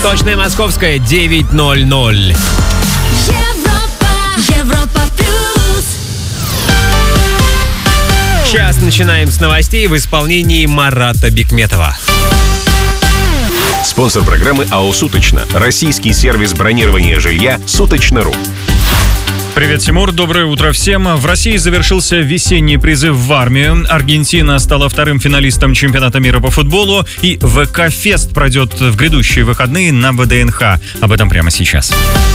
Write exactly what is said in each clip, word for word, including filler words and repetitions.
Точное московское девять ноль ноль. Европа, Европа плюс. Сейчас начинаем с новостей в исполнении Марата Бикметова. Спонсор программы АО «Суточно». Российский сервис бронирования жилья «Суточно.ру». Привет, Тимур. Доброе утро всем. В России завершился весенний призыв в армию. Аргентина стала вторым финалистом чемпионата мира по футболу. И ВК-фест пройдет в грядущие выходные на ВДНХ. Об этом прямо сейчас.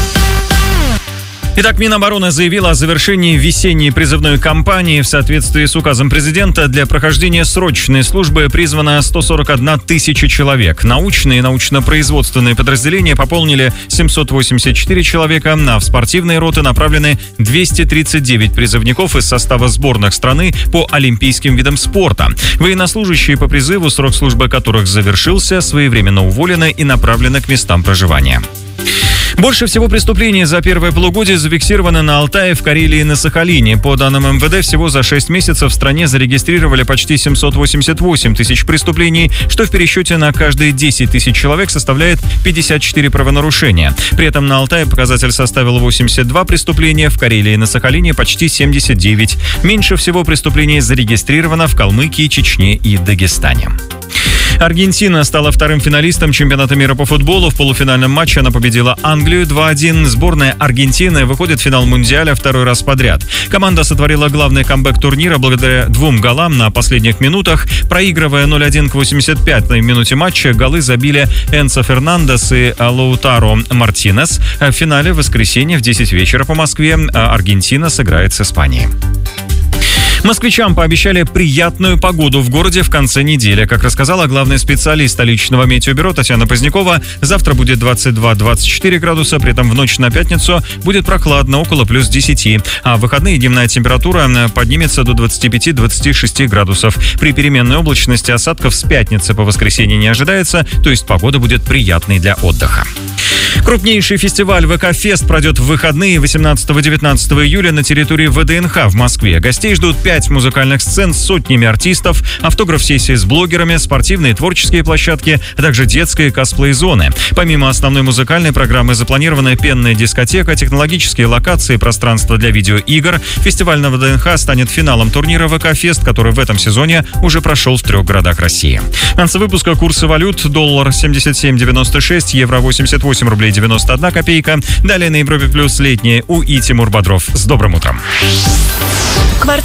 Итак, Минобороны заявила о завершении весенней призывной кампании. В соответствии с указом президента для прохождения срочной службы призвано сто сорок одна тысяча человек. Научные и научно-производственные подразделения пополнили семьсот восемьдесят четыре человека, а в спортивные роты направлены двести тридцать девять призывников из состава сборных страны по олимпийским видам спорта. Военнослужащие по призыву, срок службы которых завершился, своевременно уволены и направлены к местам проживания. Больше всего преступлений за первое полугодие зафиксировано на Алтае, в Карелии и на Сахалине. По данным МВД, всего за шесть месяцев в стране зарегистрировали почти семьсот восемьдесят восемь тысяч преступлений, что в пересчете на каждые десять тысяч человек составляет пятьдесят четыре правонарушения. При этом на Алтае показатель составил восемьдесят два преступления, в Карелии и на Сахалине почти семьдесят девять. Меньше всего преступлений зарегистрировано в Калмыкии, Чечне и Дагестане. Аргентина стала вторым финалистом чемпионата мира по футболу. В полуфинальном матче она победила Англию два один. Сборная Аргентины выходит в финал Мундиаля второй раз подряд. Команда сотворила главный камбэк турнира благодаря двум голам на последних минутах. Проигрывая ноль один к восемьдесят пятой минуте матча, голы забили Энцо Фернандес и Лаутаро Мартинес. В финале в воскресенье в десять вечера по Москве Аргентина сыграет с Испанией. Москвичам пообещали приятную погоду в городе в конце недели. Как рассказала главный специалист столичного метеобюро Татьяна Позднякова, завтра будет двадцать два - двадцать четыре градуса, при этом в ночь на пятницу будет прохладно, около плюс десяти. А в выходные дневная температура поднимется до двадцати пяти - двадцати шести градусов. При переменной облачности осадков с пятницы по воскресенье не ожидается, то есть погода будет приятной для отдыха. Крупнейший фестиваль ВК-фест пройдет в выходные восемнадцатого - девятнадцатого июля на территории ВДНХ в Москве. Гостей ждут пять музыкальных сцен с сотнями артистов, автограф-сессии с блогерами, спортивные и творческие площадки, а также детские косплей-зоны. Помимо основной музыкальной программы запланирована пенная дискотека, технологические локации, пространство для видеоигр. Фестиваль на ВДНХ станет финалом турнира ВК-фест, который в этом сезоне уже прошел в трех городах России. В конце выпуска курсы валют: доллар семьдесят семь девяносто шесть, евро восемьдесят восемь рублей девяносто одна копейка. Далее на Европе плюс летние У и Тимур Бодров. С добрым утром. Квартал